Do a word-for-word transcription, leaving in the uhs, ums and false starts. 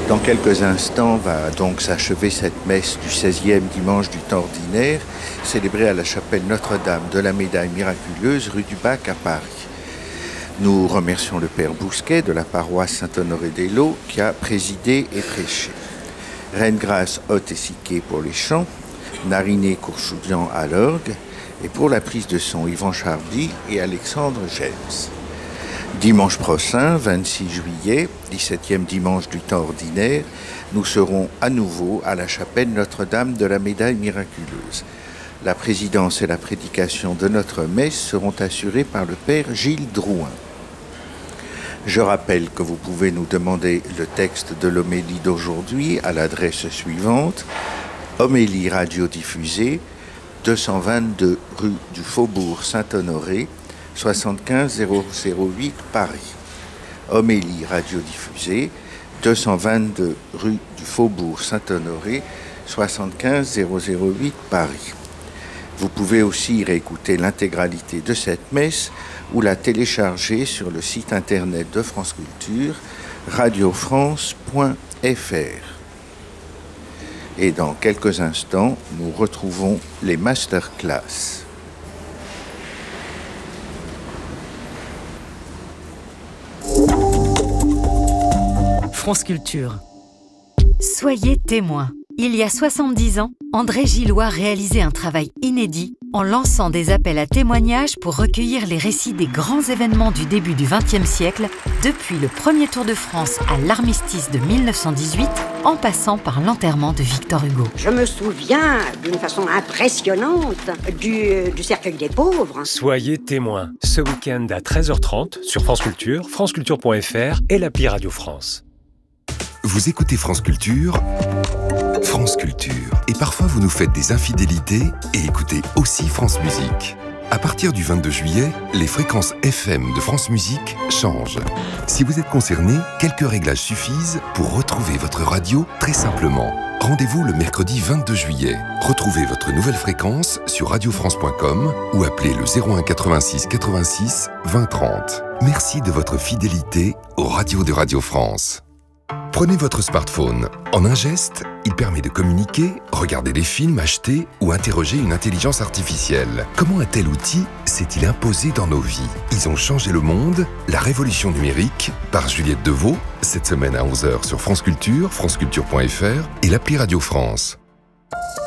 Dans quelques instants va donc s'achever cette messe du seizième dimanche du temps ordinaire, célébrée à la chapelle Notre-Dame de la Médaille miraculeuse, rue du Bac à Paris. Nous remercions le Père Bousquet de la paroisse Saint-Honoré-des-Laux qui a présidé et prêché. Reine Grâce Haute et Siquet pour les chants, Nariné Courchoudian à l'orgue, et pour la prise de son, Yvan Chardy et Alexandre James. Dimanche prochain, vingt-six juillet, dix-septième dimanche du temps ordinaire, nous serons à nouveau à la chapelle Notre-Dame de la Médaille miraculeuse. La présidence et la prédication de notre messe seront assurées par le Père Gilles Drouin. Je rappelle que vous pouvez nous demander le texte de l'homélie d'aujourd'hui à l'adresse suivante: Homélie radiodiffusée, deux cent vingt-deux rue du Faubourg Saint-Honoré, soixante-quinze zéro zéro huit Paris. Homélie radiodiffusée, deux cent vingt-deux rue du Faubourg Saint-Honoré, soixante-quinze zéro zéro huit Paris. Vous pouvez aussi réécouter l'intégralité de cette messe ou la télécharger sur le site internet de France Culture, radio france point f r. Et dans quelques instants, nous retrouvons les masterclass. France Culture. Soyez témoins. Il y a soixante-dix ans, André Gillois réalisait un travail inédit en lançant des appels à témoignages pour recueillir les récits des grands événements du début du vingtième siècle, depuis le premier Tour de France à l'armistice de mille neuf cent dix-huit, en passant par l'enterrement de Victor Hugo. Je me souviens d'une façon impressionnante du, du cercueil des pauvres. Soyez témoins, ce week-end à treize heures trente sur France Culture, franceculture point f r et l'appli Radio France. Vous écoutez France Culture, France Culture. Et parfois vous nous faites des infidélités et écoutez aussi France Musique. À partir du vingt-deux juillet, les fréquences F M de France Musique changent. Si vous êtes concerné, quelques réglages suffisent pour retrouver votre radio très simplement. Rendez-vous le mercredi vingt-deux juillet. Retrouvez votre nouvelle fréquence sur radio france point com ou appelez le zéro un quatre-vingt-six quatre-vingt-six vingt trente. Merci de votre fidélité aux radios de Radio France. Prenez votre smartphone. En un geste, il permet de communiquer, regarder des films, acheter ou interroger une intelligence artificielle. Comment un tel outil s'est-il imposé dans nos vies? Ils ont changé le monde, la révolution numérique, par Juliette Deveau, cette semaine à onze heures sur France Culture, franceculture point f r et l'appli Radio France.